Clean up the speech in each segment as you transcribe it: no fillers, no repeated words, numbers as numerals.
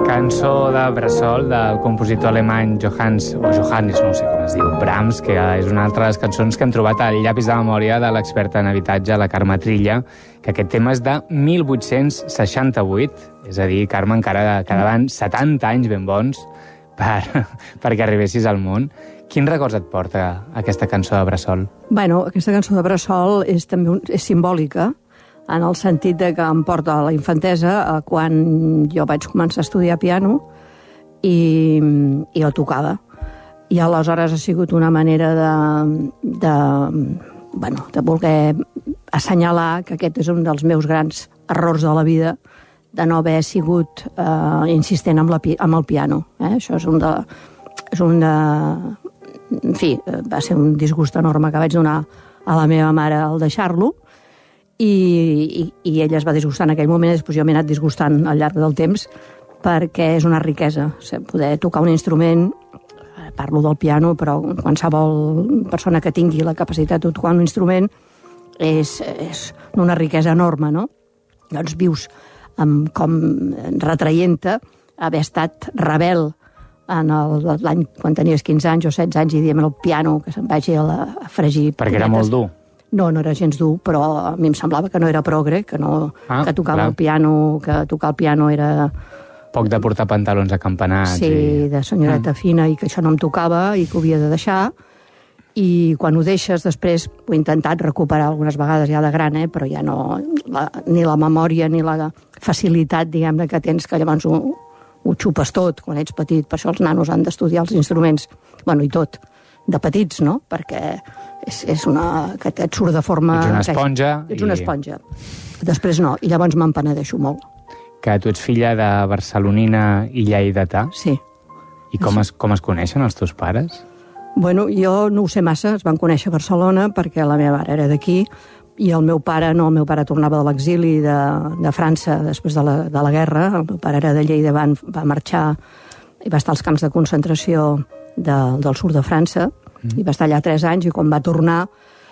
Cançó de Bressol del compositor alemany Johannes, no sé com es diu, Brahms, que és una altra de les cançons que han trobat al llapis de memòria de l'experta en habitatge, la Carme Trilla, que aquest tema és de 1868, és a dir, Carme, encara quedaven 70 anys ben bons perquè arribessis al món. Quins records et porta aquesta cançó de Bressol? Bueno, aquesta cançó de Bressol és també és simbòlica, en el sentit de que em porta a la infantesa quan jo vaig començar a estudiar piano i jo tocava. I aleshores ha sigut una manera de voler assenyalar que aquest és un dels meus grans errors de la vida, de no haver sigut insistent amb el piano. Això és en fi, va ser un disgust enorme que vaig donar a la meva mare al deixar-lo, i ella es va disgustar en aquell moment, i després jo m'he anat disgustant al llarg del temps, perquè és una riquesa poder tocar un instrument. Parlo del piano, però qualsevol persona que tingui la capacitat de tocar un instrument és una riquesa enorme, no? Doncs vius com retraient-te haver estat rebel l'any quan tenies 15 anys o 16 anys i diem el piano que se'n vagi a fregir. Perquè era molt dur. No era gens dur, però a mi em semblava que no era progre, que tocava el piano, que tocar el piano era... Poc de portar pantalons acampanats. Sí, de senyoreta fina, i que això no em tocava i que ho havia de deixar. I quan ho deixes, després ho he intentat recuperar algunes vegades ja de gran, però ja no... Ni la memòria ni la facilitat, diguem-ne, que tens, que llavors ho xupes tot quan ets petit. Per això els nanos han d'estudiar els instruments. Bueno, i tot. De petits, no? Perquè és una... que et surt de forma... Ets una esponja. Ets una esponja. Després no, i llavors me'n penedeixo molt. Que tu ets filla de barcelonina i lleidatà? Sí. I com es coneixen els teus pares? Bueno, jo no ho sé massa, es van conèixer a Barcelona perquè la meva mare era d'aquí, i el meu pare no, el meu pare tornava de l'exili de França després de la guerra. El meu pare era de Lleida, va marxar i va estar als camps de concentració del sud de França, i va estar allà 3 anys, i quan va tornar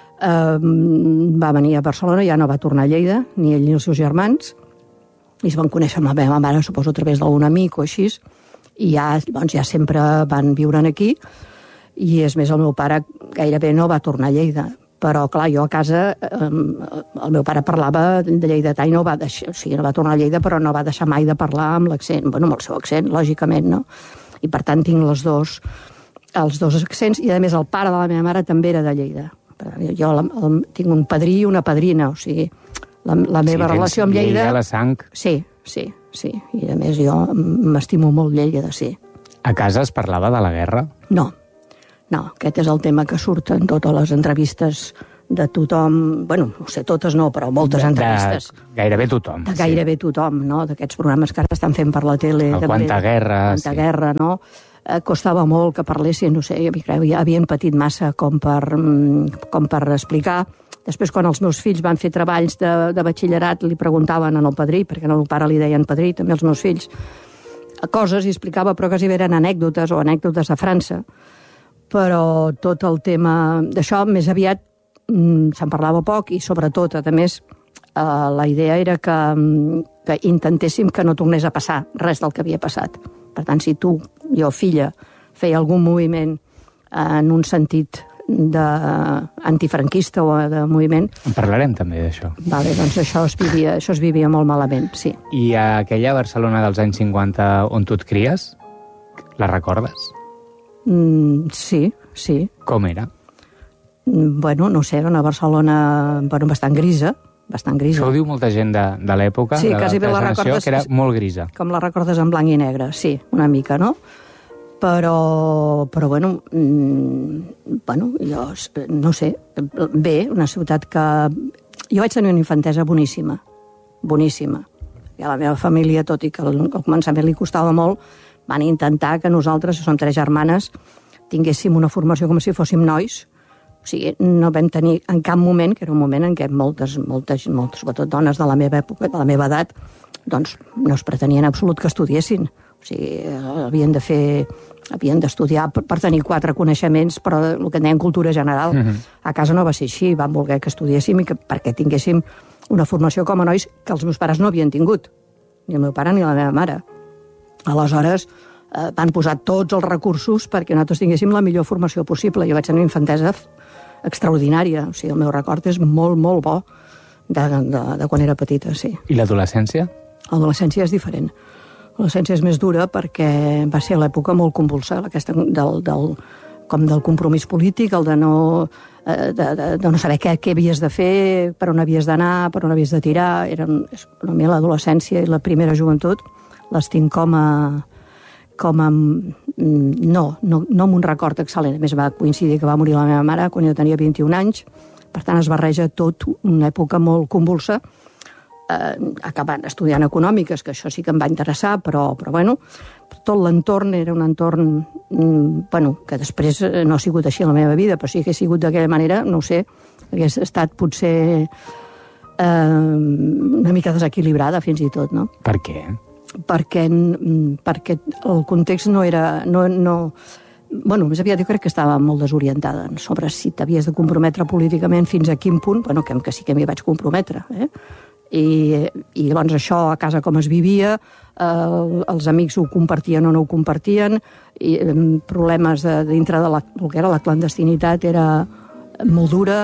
va venir a Barcelona, ja no va tornar a Lleida, ni ell ni els seus germans, i es van conèixer amb la meva mare, suposo, a través d'algun amic o així, i ja sempre van viure aquí, i és més, el meu pare gairebé no va tornar a Lleida, però clar, jo a casa el meu pare parlava de lleidatà i no va deixar, o sigui, no va tornar a Lleida, però no va deixar mai de parlar amb l'accent, bueno, amb el seu accent, lògicament, no? I per tant tinc els dos accents, i a més el pare de la meva mare també era de Lleida. Jo tinc un padrí i una padrina, o sigui, la meva relació amb Lleida... Lleida, la sang. Sí, i a més jo m'estimo molt Lleida, sí. A casa es parlava de la guerra? No, aquest és el tema que surt en totes les entrevistes de tothom, bueno, no sé, totes no, però moltes entrevistes. Gairebé tothom. De gairebé tothom, no? D'aquests programes que ara estan fent per la tele. Quanta guerra. Quanta guerra, no? Costava molt que parlessin, no sé, havien patit massa com per explicar. Després, quan els meus fills van fer treballs de batxillerat, li preguntaven al padrí, perquè al meu pare li deien padrí, també els meus fills, coses, i explicava, però quasi eren anècdotes o anècdotes de França. Però tot el tema d'això, més aviat, se'n parlava poc, i sobretot, a més, la idea era que intentéssim que no tornés a passar res del que havia passat. Per tant, si jo, filla, feia algun moviment en un sentit antifranquista o de moviment... En parlarem també d'això. Vale, doncs això es vivia molt malament, sí. I aquella Barcelona dels anys 50 on tu et cries, la recordes? Sí. Com era? Bueno, no sé, era una Barcelona bastant grisa. Això ho diu molta gent de l'època, sí, de la generació, que era molt grisa. Com la recordes en blanc i negre, sí, una mica, no? Però bueno, jo no sé, bé, una ciutat que... Jo vaig tenir una infantesa boníssima. I a la meva família, tot i que al començament li costava molt, van intentar que nosaltres, que som 3 germanes, tinguéssim una formació com si fóssim nois. O sigui, no vam tenir en cap moment, que era un moment en què moltes, sobretot dones de la meva època, de la meva edat, doncs no es pretenien en absolut que estudiessin. O sigui, havien d'estudiar per tenir 4 coneixements, però el que en deien cultura general. A casa no va ser així, van voler que estudiéssim i perquè tinguéssim una formació com a nois que els meus pares no havien tingut, ni el meu pare ni la meva mare. Aleshores, van posar tots els recursos perquè nosaltres tinguéssim la millor formació possible. Jo vaig tenir una infantesa extraordinària. O sigui, el meu record és molt, molt bo de quan era petita, sí. I l'adolescència? L'adolescència és diferent. L'adolescència és més dura perquè va ser l'època molt convulsa, aquesta com del compromís polític, el de no saber què havies de fer, per on havies d'anar, per on havies de tirar. A mi l'adolescència i la primera joventut les tinc no amb un record excel·lent. A més, va coincidir que va morir la meva mare quan jo tenia 21 anys, per tant es barreja tot una època molt convulsa, acabant estudiant econòmiques, que això sí que em va interessar, però bueno, tot l'entorn era un entorn que després no ha sigut així en la meva vida, però si hagués sigut d'aquella manera, no ho sé, hagués estat potser una mica desequilibrada fins i tot, no? Per què? Perquè el context no era... més aviat jo crec que estava molt desorientada sobre si t'havies de comprometre políticament fins a quin punt, que sí que m'hi vaig comprometre, I llavors això a casa com es vivia, els amics ho compartien o no ho compartien, i problemes dintre de el que era la clandestinitat era molt dura.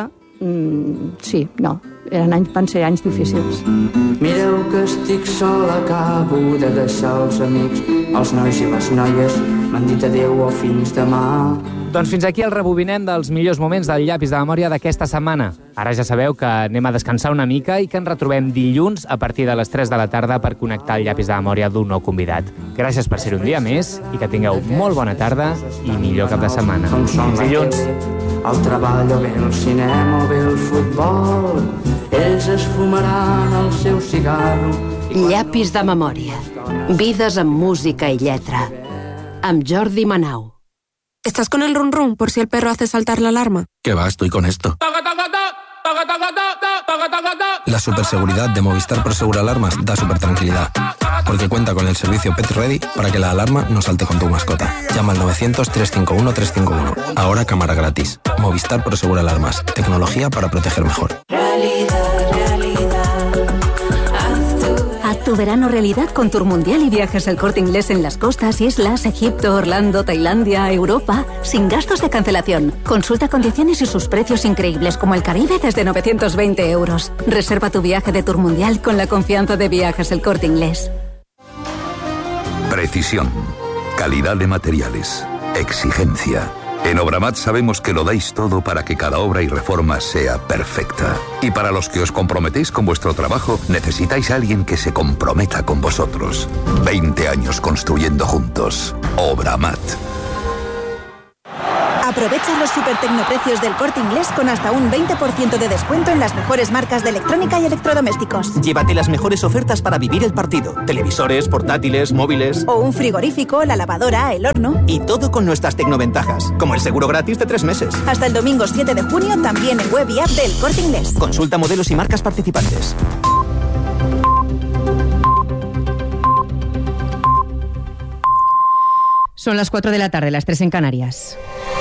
Van ser anys difícils. Mireu que estic sol, acabo de deixar els amics, els nois i les noies m'han dit adéu o fins demà. Doncs fins aquí el rebobinem dels millors moments del llapis de memòria d'aquesta setmana. Ara ja sabeu que anem a descansar una mica i que ens retrobem dilluns a partir de les 3 de la tarda per connectar el llapis de memòria d'un nou convidat. Gràcies per ser un dia més i que tingueu molt bona tarda i millor cap de setmana. Fins dilluns. El treball o bé el cinema o bé el futbol, ells es fumaran el seu cigarro. Llapis de memòria. Vides amb música i lletra. Amb Jordi Manau. ¿Estás con el run run por si el perro hace saltar la alarma? ¿Qué va? Estoy con esto. La superseguridad de Movistar Prosegur Alarmas da supertranquilidad, porque cuenta con el servicio Pet Ready para que la alarma no salte con tu mascota. Llama al 900-351-351. Ahora cámara gratis. Movistar Prosegur Alarmas. Tecnología para proteger mejor. Haz tu verano realidad con Tour Mundial y Viajes El Corte Inglés en las costas, islas, Egipto, Orlando, Tailandia, Europa, sin gastos de cancelación. Consulta condiciones y sus precios increíbles como el Caribe desde 920 euros. Reserva tu viaje de Tour Mundial con la confianza de Viajes El Corte Inglés. Precisión, calidad de materiales, exigencia. En Obramat sabemos que lo dais todo para que cada obra y reforma sea perfecta. Y para los que os comprometéis con vuestro trabajo, necesitáis a alguien que se comprometa con vosotros. 20 años construyendo juntos. Obramat. Aprovecha los supertecnoprecios del Corte Inglés con hasta un 20% de descuento en las mejores marcas de electrónica y electrodomésticos. Llévate las mejores ofertas para vivir el partido. Televisores, portátiles, móviles... O un frigorífico, la lavadora, el horno... Y todo con nuestras tecnoventajas, como el seguro gratis de 3 meses. Hasta el domingo 7 de junio también en web y app del Corte Inglés. Consulta modelos y marcas participantes. Son las 4 de la tarde, las 3 en Canarias.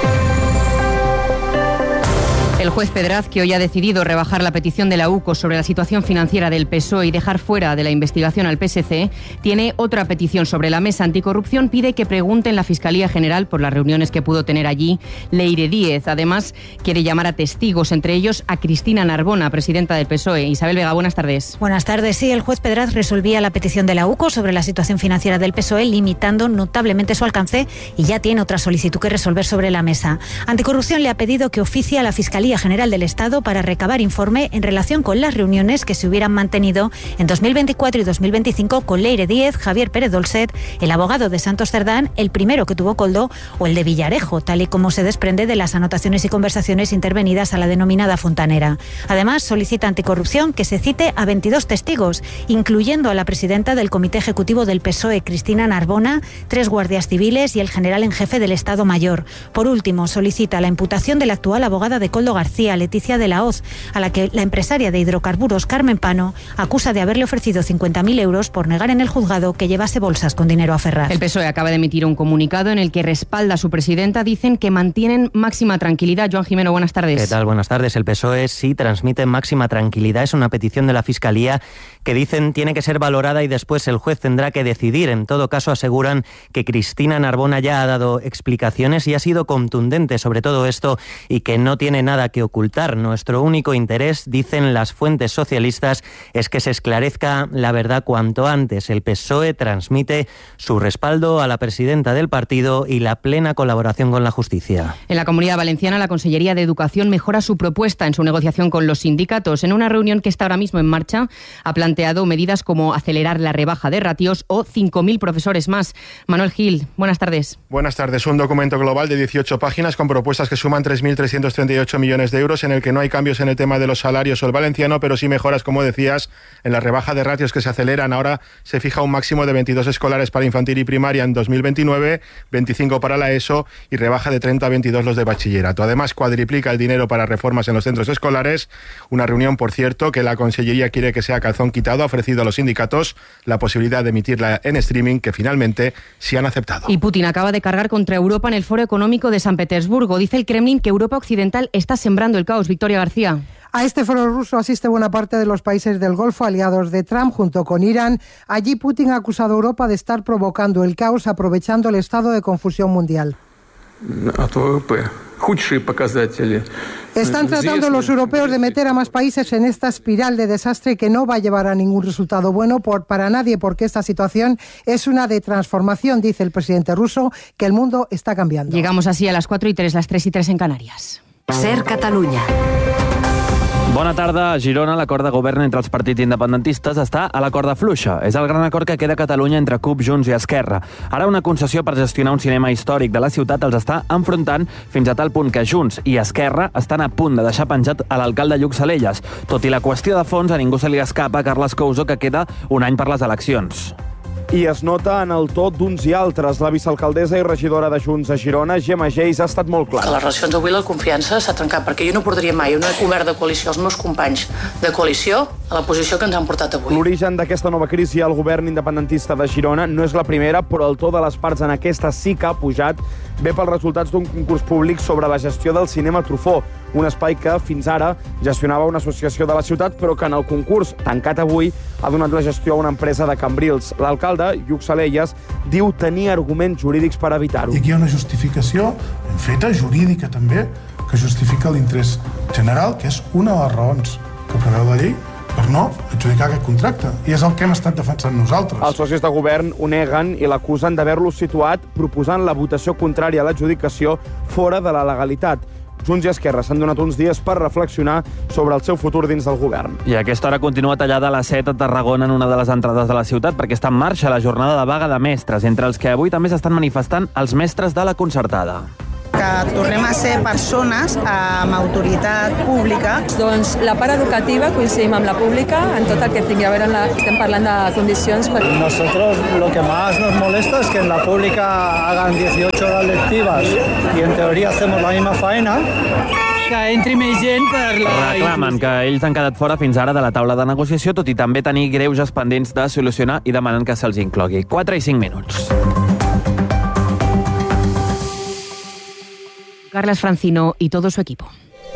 El juez Pedraz, que hoy ha decidido rebajar la petición de la UCO sobre la situación financiera del PSOE y dejar fuera de la investigación al PSC, tiene otra petición sobre la mesa anticorrupción. Pide que pregunte en la Fiscalía General por las reuniones que pudo tener allí Leire Díez. Además, quiere llamar a testigos, entre ellos a Cristina Narbona, presidenta del PSOE. Isabel Vega, buenas tardes. Buenas tardes. Sí, el juez Pedraz resolvía la petición de la UCO sobre la situación financiera del PSOE, limitando notablemente su alcance, y ya tiene otra solicitud que resolver sobre la mesa. Anticorrupción le ha pedido que oficie a la Fiscalía General del Estado para recabar informe en relación con las reuniones que se hubieran mantenido en 2024 y 2025 con Leire Díez, Javier Pérez Dolcet, el abogado de Santos Cerdán, el primero que tuvo Koldo, o el de Villarejo, tal y como se desprende de las anotaciones y conversaciones intervenidas a la denominada Fontanera. Además, solicita Anticorrupción que se cite a 22 testigos, incluyendo a la presidenta del Comité Ejecutivo del PSOE, Cristina Narbona, 3 guardias civiles y el general en jefe del Estado Mayor. Por último, solicita la imputación de la actual abogada de Koldo García, Leticia de la Hoz, a la que la empresaria de hidrocarburos Carmen Pano acusa de haberle ofrecido 50.000 euros por negar en el juzgado que llevase bolsas con dinero a Ferraz. El PSOE acaba de emitir un comunicado en el que respalda a su presidenta. Dicen que mantienen máxima tranquilidad. Joan Jimeno, buenas tardes. ¿Qué tal? Buenas tardes. El PSOE sí transmite máxima tranquilidad. Es una petición de la Fiscalía que dicen tiene que ser valorada y después el juez tendrá que decidir. En todo caso, aseguran que Cristina Narbona ya ha dado explicaciones y ha sido contundente sobre todo esto y que no tiene nada que ocultar. Nuestro único interés, dicen las fuentes socialistas, es que se esclarezca la verdad cuanto antes. El PSOE transmite su respaldo a la presidenta del partido y la plena colaboración con la justicia. En la Comunidad Valenciana, la Consellería de Educación mejora su propuesta en su negociación con los sindicatos. En una reunión que está ahora mismo en marcha, ha planteado medidas como acelerar la rebaja de ratios o 5.000 profesores más. Manuel Gil, buenas tardes. Buenas tardes. Un documento global de 18 páginas con propuestas que suman 3.338 millones de euros, en el que no hay cambios en el tema de los salarios o el valenciano, pero sí mejoras, como decías, en la rebaja de ratios que se aceleran. Ahora se fija un máximo de 22 escolares para infantil y primaria en 2029, 25 para la ESO y rebaja de 30 a 22 los de bachillerato. Además, cuadriplica el dinero para reformas en los centros escolares. Una reunión, por cierto, que la Consellería quiere que sea calzón quitado. Ha ofrecido a los sindicatos la posibilidad de emitirla en streaming, que finalmente sí han aceptado. Y Putin acaba de cargar contra Europa en el Foro Económico de San Petersburgo. Dice el Kremlin que Europa Occidental está sembrando el caos. Victoria García. A este foro ruso asiste buena parte de los países del Golfo aliados de Trump junto con Irán. Allí Putin ha acusado a Europa de estar provocando el caos aprovechando el estado de confusión mundial. Están tratando los europeos de meter a más países en esta espiral de desastre que no va a llevar a ningún resultado bueno para nadie, porque esta situación es una de transformación, dice el presidente ruso, que el mundo está cambiando. Llegamos así a las 4:03, las 3:03 en Canarias. Ser Catalunya. Bona tarda. A Girona, l'acord de govern entre els partits independentistes està a la corda fluixa. És el gran acord que queda a Catalunya entre CUP, Junts i Esquerra. Ara una concessió per gestionar un cinema històric de la ciutat els està enfrontant fins a tal punt que Junts i Esquerra estan a punt de deixar penjat a l'alcalde Lluc Salellas. Tot i la qüestió de fons, a ningú se li escapa a Carles Couso que queda un any per les eleccions. I es nota en el to d'uns i altres. La vicealcaldessa i regidora de Junts a Girona, Gemma Geis, ha estat molt clara. A les relacions avui la confiança s'ha trencat, perquè jo no portaria mai un govern de coalició als meus companys de coalició a la posició que ens han portat avui. L'origen d'aquesta nova crisi al govern independentista de Girona no és la primera, però el to de les parts en aquesta sí que ha pujat. Ve pels resultats d'un concurs públic sobre la gestió del cinema Truffaut, un espai que fins ara gestionava una associació de la ciutat, però que en el concurs tancat avui ha donat la gestió a una empresa de Cambrils. L'alcalde, Lluc Salellas, diu tenir arguments jurídics per evitar-ho. I aquí hi ha una justificació ben feta, jurídica també, que justifica l'interès general, que és una de les raons que preveu la llei per no adjudicar aquest contracte. I és el que hem estat defensant nosaltres. Els socis de govern ho neguen i l'acusen d'haver-lo situat proposant la votació contrària a l'adjudicació fora de la legalitat. Junts i Esquerra s'han donat uns dies per reflexionar sobre el seu futur dins del govern. I a aquesta hora continua tallada la C7 a Tarragona en una de les entrades de la ciutat perquè està en marxa la jornada de vaga de mestres, entre els que avui també s'estan manifestant els mestres de la concertada. Que tornem a ser persones amb autoritat pública. Doncs la part educativa coincidim amb la pública en tot el que tingui a veure estem parlant de condicions. Nosotros lo que más nos molesta es que en la pública hagan 18 horas lectivas y en teoría hacemos la misma faena. Que entri més gent per la... Reclamen que ells han quedat fora fins ara de la taula de negociació, tot i també tenir greuges pendents de solucionar i demanen que se'ls inclogui. 4 i 5 minuts. Carles Francino y todo su equipo.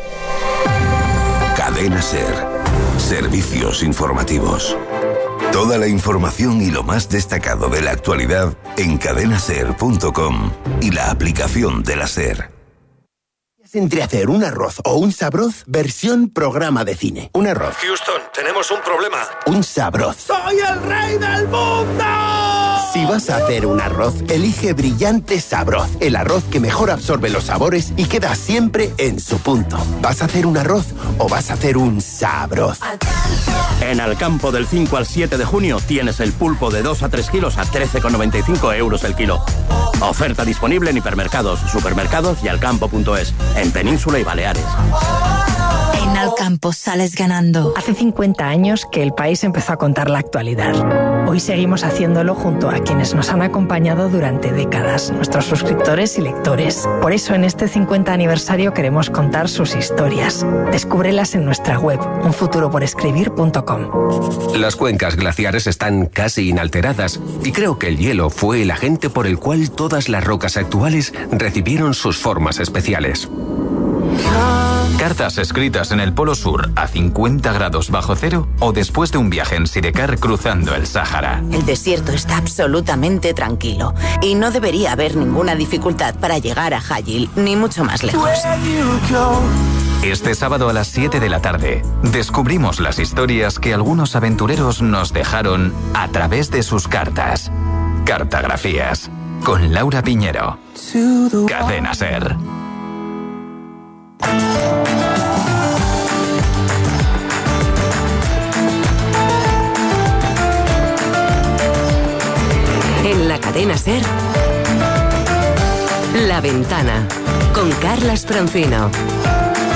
Cadena SER. Servicios informativos. Toda la información y lo más destacado de la actualidad en cadenaser.com y la aplicación de la SER. Entre hacer un arroz o un sabroz, versión programa de cine. Un arroz. Houston, tenemos un problema. Un sabroz. ¡Soy el rey del mundo! Si vas a hacer un arroz, elige Brillante Sabroz. El arroz que mejor absorbe los sabores y queda siempre en su punto. ¿Vas a hacer un arroz o vas a hacer un sabroz? En Alcampo del 5 al 7 de junio tienes el pulpo de 2 a 3 kilos a 13,95 euros el kilo. Oferta disponible en hipermercados, supermercados y alcampo.es, en Península y Baleares. En Alcampo sales ganando. Hace 50 años que el país empezó a contar la actualidad. Hoy seguimos haciéndolo junto a quienes nos han acompañado durante décadas, nuestros suscriptores y lectores. Por eso en este 50 aniversario queremos contar sus historias. Descúbrelas en nuestra web, unfuturoporescribir.com. Las cuencas glaciares están casi inalteradas y creo que el hielo fue el agente por el cual todas las rocas actuales recibieron sus formas especiales. Cartas escritas en el Polo Sur a 50 grados bajo cero o después de un viaje en Sidecar cruzando el Sáhara. El desierto está absolutamente tranquilo y no debería haber ninguna dificultad para llegar a Hajil, ni mucho más lejos. Este sábado a las 7 de la tarde descubrimos las historias que algunos aventureros nos dejaron a través de sus cartas. Cartografías con Laura Piñero. Cadena SER. En la cadena SER, La Ventana, con Carlas Francino.